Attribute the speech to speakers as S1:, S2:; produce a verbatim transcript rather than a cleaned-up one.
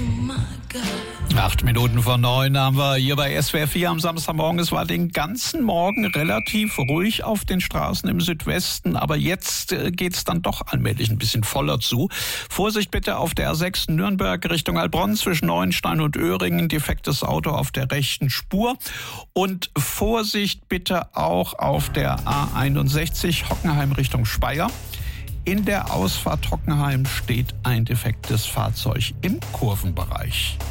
S1: Acht Minuten vor neun haben wir hier bei S W R vier am Samstagmorgen. Es war den ganzen Morgen relativ ruhig auf den Straßen im Südwesten, aber jetzt geht es dann doch allmählich ein bisschen voller zu. Vorsicht bitte auf der A sechs Nürnberg Richtung Heilbronn zwischen Neuenstein und Öhringen. Defektes Auto auf der rechten Spur. Und Vorsicht bitte auch auf der A einundsechzig Hockenheim Richtung Speyer. In der Ausfahrt Hockenheim steht ein defektes Fahrzeug im Kurvenbereich.